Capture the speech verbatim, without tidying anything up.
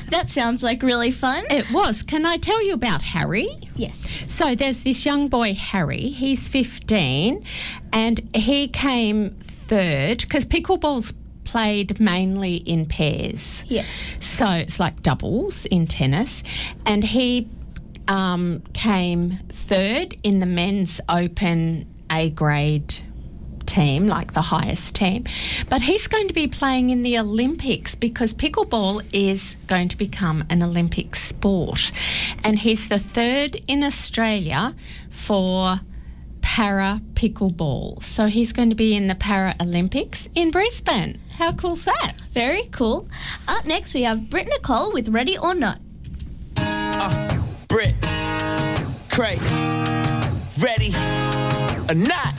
That sounds like really fun. It was. Can I tell you about Harry? Yes. So there's this young boy, Harry. He's fifteen, and he came third because pickleball's played mainly in pairs. Yeah. So it's like doubles in tennis. And he um, came third in the men's open A grade team, like the highest team. But he's going to be playing in the Olympics because pickleball is going to become an Olympic sport. And he's the third in Australia for para pickleball. So he's going to be in the Paralympics in Brisbane. How cool's that? Very cool. Up next, we have Britt Nicole with Ready or Not. Uh, Britt, Craig, ready or not?